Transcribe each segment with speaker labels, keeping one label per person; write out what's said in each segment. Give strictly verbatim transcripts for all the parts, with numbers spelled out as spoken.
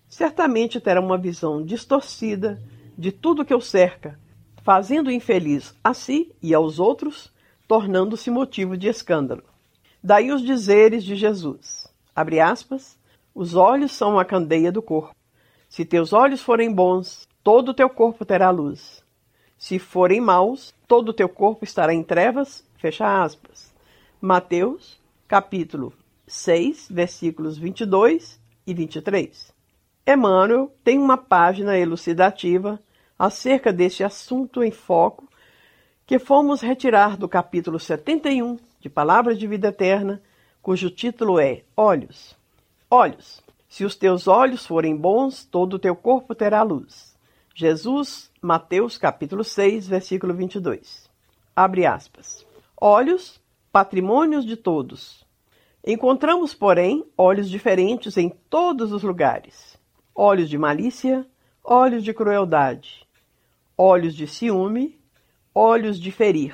Speaker 1: certamente terá uma visão distorcida de tudo que o cerca, fazendo infeliz a si e aos outros, tornando-se motivo de escândalo. Daí os dizeres de Jesus, abre aspas, os olhos são a candeia do corpo. Se teus olhos forem bons, todo o teu corpo terá luz. Se forem maus, todo o teu corpo estará em trevas, fecha aspas. Mateus, capítulo seis, versículos vinte e dois e vinte e três. Emmanuel tem uma página elucidativa acerca deste assunto em foco que fomos retirar do capítulo setenta e um de Palavras de Vida Eterna, cujo título é Olhos. Olhos, se os teus olhos forem bons, todo o teu corpo terá luz. Jesus, Mateus capítulo seis, versículo vinte e dois. Abre aspas. Olhos, patrimônios de todos. Encontramos, porém, olhos diferentes em todos os lugares. Olhos de malícia, olhos de crueldade, olhos de ciúme, olhos de ferir,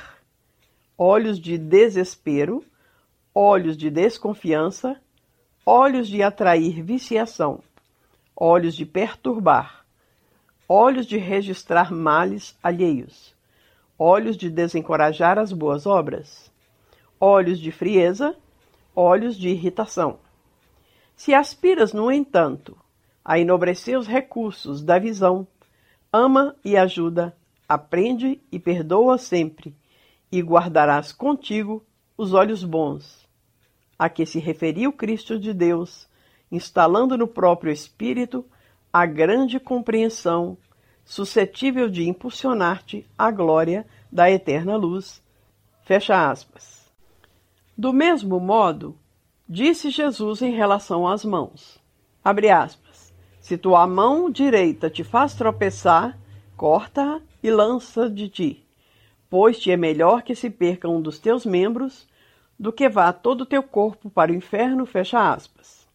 Speaker 1: olhos de desespero, olhos de desconfiança, olhos de atrair viciação, olhos de perturbar, olhos de registrar males alheios, olhos de desencorajar as boas obras, olhos de frieza, olhos de irritação. Se aspiras, no entanto, a enobrecer os recursos da visão, ama e ajuda, aprende e perdoa sempre, e guardarás contigo os olhos bons, a que se referiu Cristo de Deus, instalando no próprio espírito a grande compreensão, suscetível de impulsionar-te à glória da eterna luz. Fecha aspas. Do mesmo modo, disse Jesus em relação às mãos, abre aspas, se tua mão direita te faz tropeçar, corta-a e lança de ti, pois te é melhor que se perca um dos teus membros do que vá todo o teu corpo para o inferno, fecha aspas.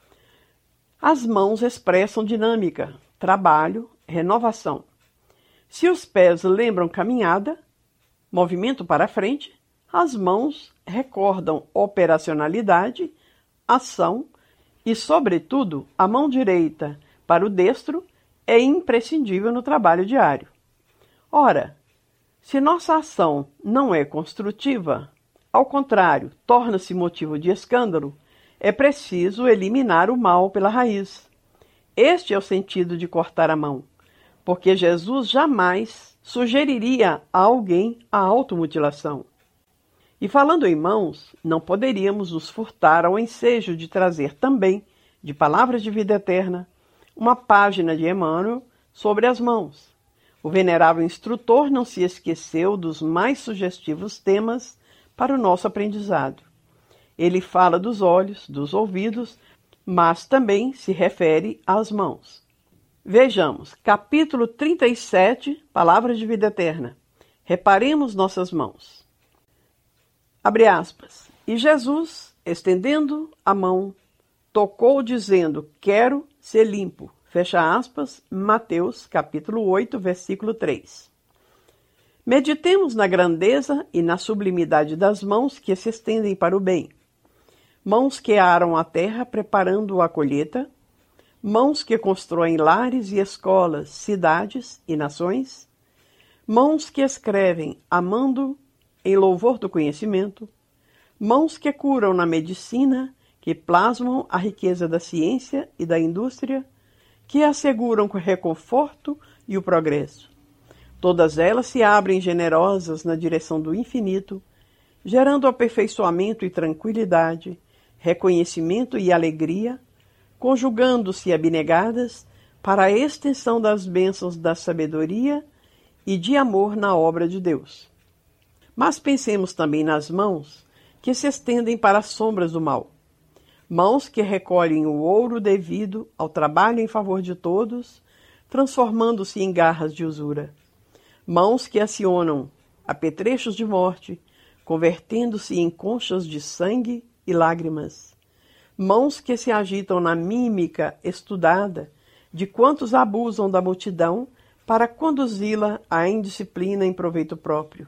Speaker 1: As mãos expressam dinâmica, trabalho, renovação. Se os pés lembram caminhada, movimento para frente, as mãos recordam operacionalidade, ação e, sobretudo, a mão direita para o destro é imprescindível no trabalho diário. Ora, se nossa ação não é construtiva, ao contrário, torna-se motivo de escândalo, é preciso eliminar o mal pela raiz. Este é o sentido de cortar a mão, porque Jesus jamais sugeriria a alguém a automutilação. E falando em mãos, não poderíamos nos furtar ao ensejo de trazer também, de Palavras de Vida Eterna, uma página de Emmanuel sobre as mãos. O venerável instrutor não se esqueceu dos mais sugestivos temas para o nosso aprendizado. Ele fala dos olhos, dos ouvidos, mas também se refere às mãos. Vejamos, capítulo trinta e sete, Palavras de Vida Eterna. Reparemos nossas mãos. Abre aspas. E Jesus, estendendo a mão, tocou dizendo, quero ser limpo. Fecha aspas, Mateus, capítulo oito, versículo três. Meditemos na grandeza e na sublimidade das mãos que se estendem para o bem. Mãos que aram a terra preparando a colheita, mãos que constroem lares e escolas, cidades e nações, mãos que escrevem amando em louvor do conhecimento, mãos que curam na medicina, que plasmam a riqueza da ciência e da indústria, que asseguram o reconforto e o progresso. Todas elas se abrem generosas na direção do infinito, gerando aperfeiçoamento e tranquilidade, reconhecimento e alegria, conjugando-se abnegadas para a extensão das bênçãos da sabedoria e de amor na obra de Deus. Mas pensemos também nas mãos que se estendem para as sombras do mal. Mãos que recolhem o ouro devido ao trabalho em favor de todos, transformando-se em garras de usura. Mãos que acionam apetrechos de morte, convertendo-se em conchas de sangue e lágrimas. Mãos que se agitam na mímica estudada de quantos abusam da multidão para conduzi-la à indisciplina em proveito próprio.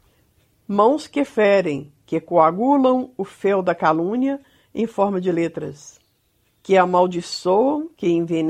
Speaker 1: Mãos que ferem, que coagulam o fel da calúnia em forma de letras, que amaldiçoam, que envenenam,